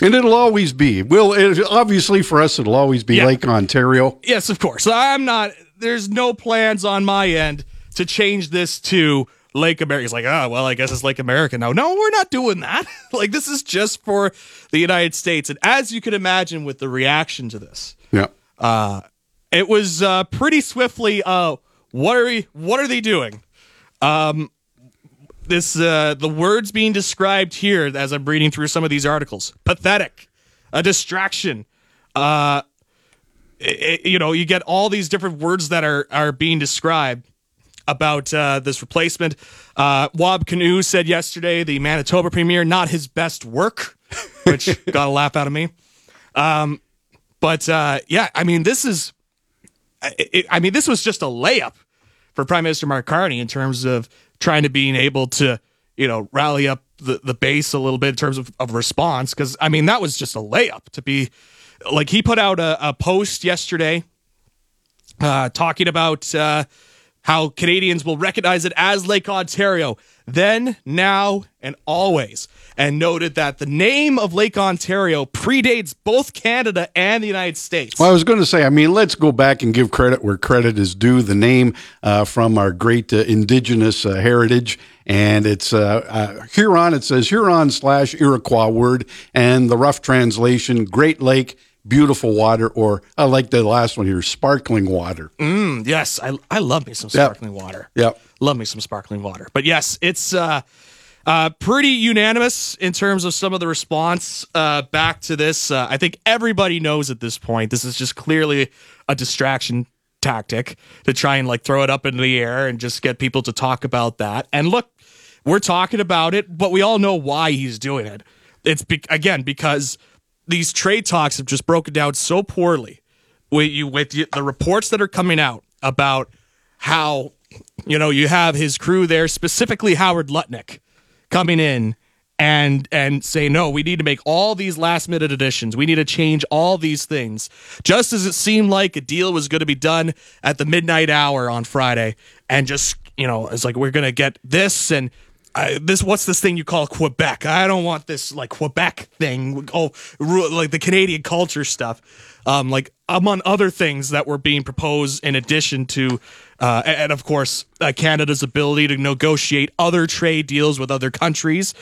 And it'll always be. Obviously for us, it'll always be Lake Ontario. Yes, of course. There's no plans on my end to change this to Lake America. It's like, I guess it's Lake America now. No, we're not doing that. Like, this is just for the United States. And as you can imagine with the reaction to this, it was pretty swiftly, what are they doing? The words being described here as I'm reading through some of these articles: pathetic, a distraction. You get all these different words that are being described about this replacement. Wab Kinew said yesterday, the Manitoba premier, not his best work, which got a laugh out of me. This was just a layup for Prime Minister Mark Carney in terms of trying to being able to, rally up the base a little bit in terms of response. Because, that was just a layup to be like, he put out a post yesterday talking about how Canadians will recognize it as Lake Ontario then, now, and always, and noted that the name of Lake Ontario predates both Canada and the United States. Well, I was going to say, let's go back and give credit where credit is due. The name from our great Indigenous heritage, and it's Huron. It says Huron/Iroquois word, and the rough translation, Great Lake, beautiful water, or I like the last one here, sparkling water. Yes, I love me some sparkling water. Yep. Love me some sparkling water. But yes, it's pretty unanimous in terms of some of the response back to this. I think everybody knows at this point this is just clearly a distraction tactic to try and throw it up into the air and just get people to talk about that. And look, we're talking about it, but we all know why he's doing it. It's because these trade talks have just broken down so poorly with the reports that are coming out about how, you have his crew there, specifically Howard Lutnick, coming in and say, no, we need to make all these last minute additions. We need to change all these things. Just as it seemed like a deal was going to be done at the midnight hour on Friday, and just, it's like, we're going to get this and what's this thing you call Quebec? I don't want this Quebec thing. The Canadian culture stuff. Among other things that were being proposed in addition to, and of course, Canada's ability to negotiate other trade deals with other countries.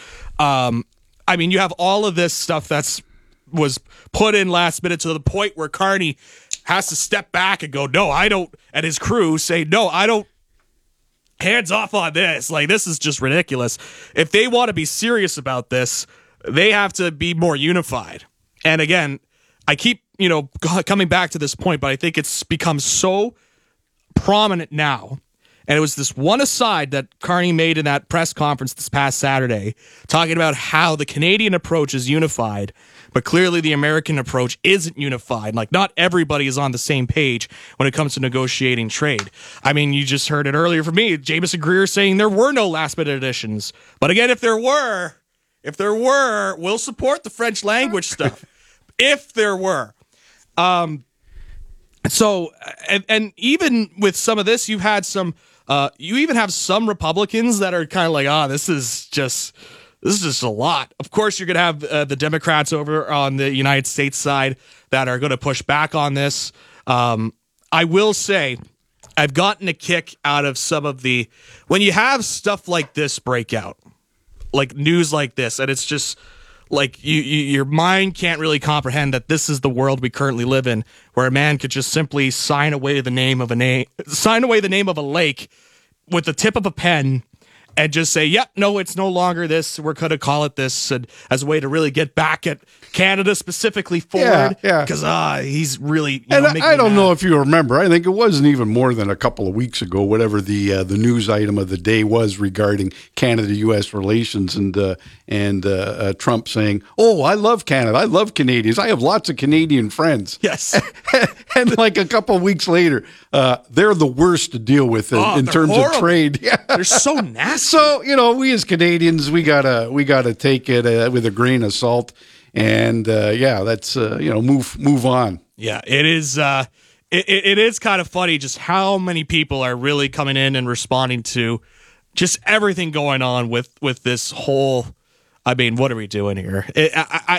You have all of this stuff was put in last minute to the point where Carney has to step back and go, no, I don't, and his crew say, no, I don't. Hands off on this. This is just ridiculous. If they want to be serious about this, they have to be more unified. And again, I keep, coming back to this point, but I think it's become so prominent now. And it was this one aside that Carney made in that press conference this past Saturday, talking about how the Canadian approach is unified, but clearly the American approach isn't unified. Not everybody is on the same page when it comes to negotiating trade. You just heard it earlier from me, Jameson Greer saying there were no last minute additions. But again, if there were, we'll support the French language stuff. If there were. So, and even with some of this, you've had some, you even have some Republicans that are kind of this is just a lot. Of course, you're going to have the Democrats over on the United States side that are going to push back on this. I will say, I've gotten a kick out of some of when you have stuff like this break out, like news like this, and it's just your mind can't really comprehend that this is the world we currently live in, where a man could just simply sign away the name of a lake with the tip of a pen and just say, yep, no, it's no longer this. We're going to call it this, and as a way to really get back at Canada specifically forward. Yeah. Because he's really, and I don't know if you remember. I think it wasn't even more than a couple of weeks ago, whatever the news item of the day was regarding Canada-U.S. relations, and Trump saying, "Oh, I love Canada. I love Canadians. I have lots of Canadian friends." Yes. And a couple of weeks later, they're the worst to deal with in terms of trade. Yeah. They're so nasty. So, we as Canadians, we gotta take it with a grain of salt, and that's move on. Yeah, it is. It is kind of funny just how many people are really coming in and responding to just everything going on with this whole. What are we doing here?